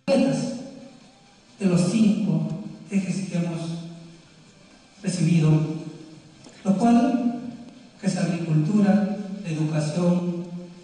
de los 5 ejes que hemos recibido, lo cual es agricultura, educación,